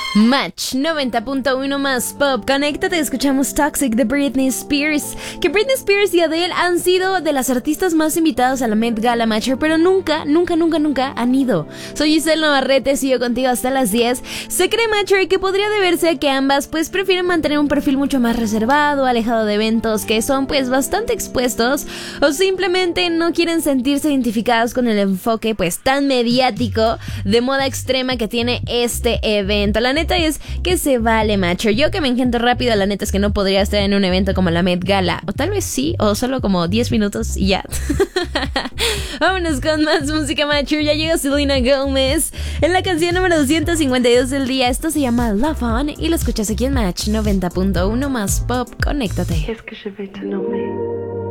Match 90.1 más pop. Conéctate, escuchamos Toxic de Britney Spears. Que Britney Spears y Adele han sido de las artistas más invitadas a la Met Gala, Matcher, pero nunca han ido. Soy Giselle Navarrete, sigo contigo hasta las 10. Se cree, Matcher, que podría deberse a que ambas pues prefieren mantener un perfil mucho más reservado, alejado de eventos que son pues bastante expuestos, o simplemente no quieren sentirse identificadas con el enfoque pues tan mediático de moda extrema que tiene este evento. La neta es que se vale, Matcher. Yo que me engento rápido, la neta es que no podría estar en un evento como la Met Gala. O tal vez sí, o solo como 10 minutos y ya. Vámonos con más música, Matcher. Ya llega Selena Gomez en la canción número 252 del día. Esto se llama Love On y lo escuchas aquí en Match 90.1 más pop. Conéctate. Qu'est-ce que je vais te nommer?